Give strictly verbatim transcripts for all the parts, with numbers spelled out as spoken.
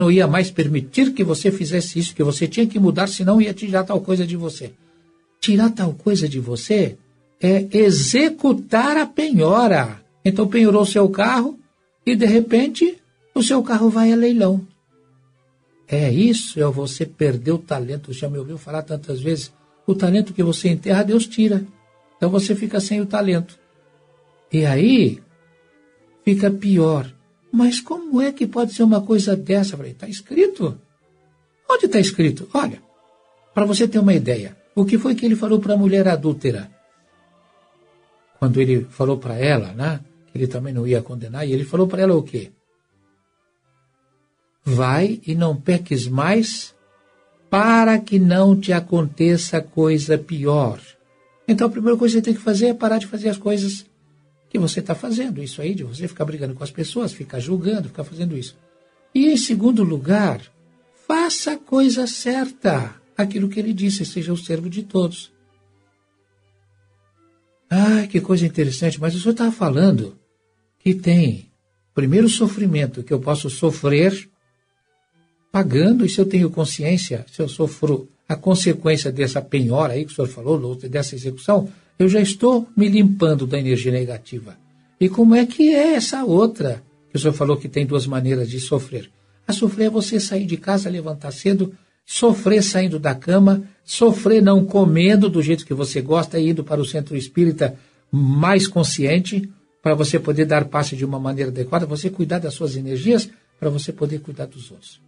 não ia mais permitir que você fizesse isso, que você tinha que mudar, senão ia tirar tal coisa de você. Tirar tal coisa de você é executar a penhora. Então penhorou o seu carro e, de repente, o seu carro vai a leilão. É isso, é você perder o talento. Já me ouviu falar tantas vezes? O talento que você enterra, Deus tira. Então você fica sem o talento. E aí, fica pior. Mas como é que pode ser uma coisa dessa? Eu falei, está escrito? Onde está escrito? Olha, para você ter uma ideia, o que foi que ele falou para a mulher adúltera? Quando ele falou para ela, né, que ele também não ia condenar, e ele falou para ela o quê? Vai e não peques mais, para que não te aconteça coisa pior. Então a primeira coisa que você tem que fazer é parar de fazer as coisas que você está fazendo. Isso aí de você ficar brigando com as pessoas, ficar julgando, ficar fazendo isso. E em segundo lugar, faça a coisa certa. Aquilo que ele disse, seja o servo de todos. Ai, que coisa interessante, mas o senhor estava falando que tem primeiro sofrimento que eu posso sofrer pagando, e se eu tenho consciência, se eu sofro a consequência dessa penhora aí que o senhor falou, dessa execução, eu já estou me limpando da energia negativa. E como é que é essa outra? Que o senhor falou que tem duas maneiras de sofrer. A sofrer é você sair de casa, levantar cedo, sofrer saindo da cama, sofrer não comendo do jeito que você gosta e indo para o centro espírita mais consciente, para você poder dar passe de uma maneira adequada, você cuidar das suas energias, para você poder cuidar dos outros.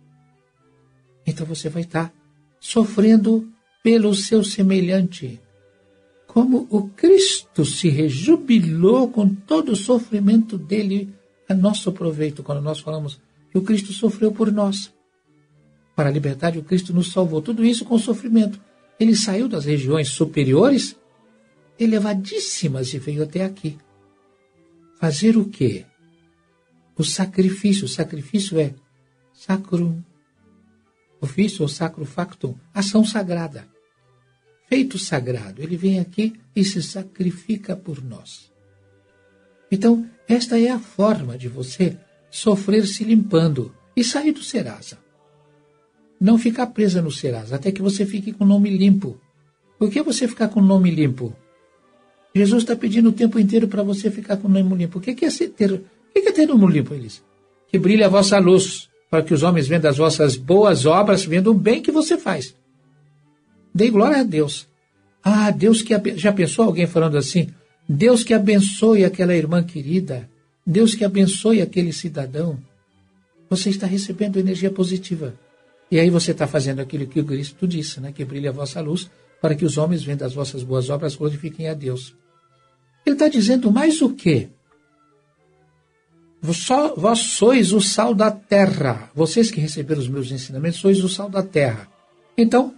Então você vai estar sofrendo pelo seu semelhante. Como o Cristo se rejubilou com todo o sofrimento dele a nosso proveito, quando nós falamos que o Cristo sofreu por nós. Para a liberdade, o Cristo nos salvou. Tudo isso com sofrimento. Ele saiu das regiões superiores, elevadíssimas, e veio até aqui. Fazer o quê? O sacrifício. O sacrifício é sacrum ofício ou sacro factum, ação sagrada. Feito sagrado, ele vem aqui e se sacrifica por nós. Então, esta é a forma de você sofrer se limpando e sair do Serasa. Não ficar presa no Serasa, até que você fique com o nome limpo. Por que você ficar com o nome limpo? Jesus está pedindo o tempo inteiro para você ficar com o nome limpo. O que é ter, o que é ter nome limpo, Elisa? Que brilhe a vossa luz, para que os homens vendo as vossas boas obras, vendo o bem que você faz. Dê glória a Deus. Ah, Deus que... Já pensou alguém falando assim? Deus que abençoe aquela irmã querida. Deus que abençoe aquele cidadão. Você está recebendo energia positiva. E aí você está fazendo aquilo que o Cristo disse, né? Que brilhe a vossa luz, para que os homens vendo as vossas boas obras glorifiquem a Deus. Ele está dizendo mais o quê? Só, vós sois o sal da terra. Vocês que receberam os meus ensinamentos, sois o sal da terra. Então,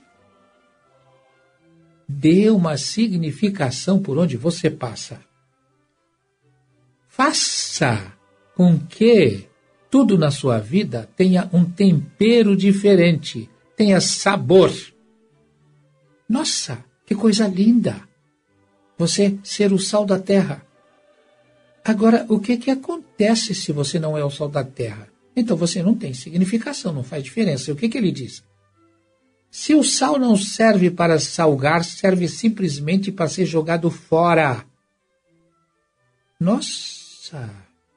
dê uma significação por onde você passa. Faça com que tudo na sua vida tenha um tempero diferente, tenha sabor. Nossa, que coisa linda! Você ser o sal da terra. Agora, o que, que acontece se você não é o sal da terra? Então você não tem significação, não faz diferença. O que, que ele diz? Se o sal não serve para salgar, serve simplesmente para ser jogado fora. Nossa!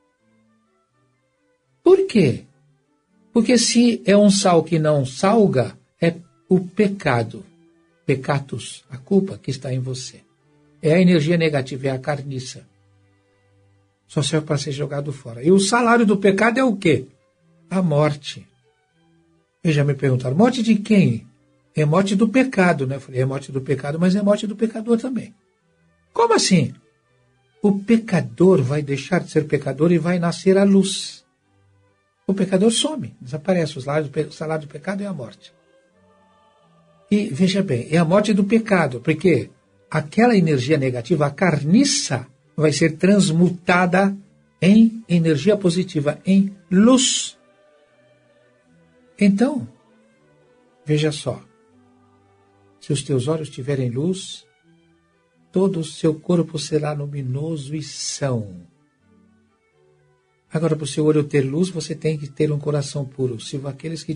Por quê? Porque se é um sal que não salga, é o pecado. Pecatus, a culpa que está em você. É a energia negativa, é a carniça. Só serve para ser jogado fora. E o salário do pecado é o quê? A morte. E já me perguntaram, morte de quem? É morte do pecado, né? Eu falei, é morte do pecado, mas é morte do pecador também. Como assim? O pecador vai deixar de ser pecador e vai nascer a luz. O pecador some, desaparece. O salário do, o salário do pecado é a morte. E, veja bem, é a morte do pecado, porque aquela energia negativa, a carniça, vai ser transmutada em energia positiva, em luz. Então, veja só, se os teus olhos tiverem luz, todo o seu corpo será luminoso e são. Agora, para o seu olho ter luz, você tem que ter um coração puro. Se aqueles que